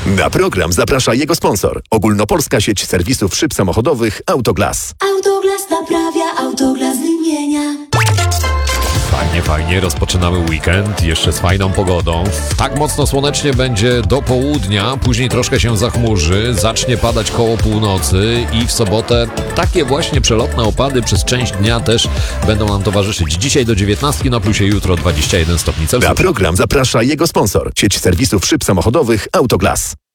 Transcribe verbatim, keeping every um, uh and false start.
Na program zaprasza jego sponsor. Ogólnopolska sieć serwisów szyb samochodowych Autoglas. Autoglas naprawia, Autoglas wymienia. Fajnie, fajnie, rozpoczynamy weekend, jeszcze z fajną pogodą. Tak mocno słonecznie będzie do południa, później troszkę się zachmurzy, zacznie padać koło północy i w sobotę takie właśnie przelotne opady przez część dnia też będą nam towarzyszyć. Dzisiaj do dziewiętnastki na plusie, jutro dwadzieścia jeden stopni Celsjusza. Na program zaprasza jego sponsor. Sieć serwisów szyb samochodowych Autoglas.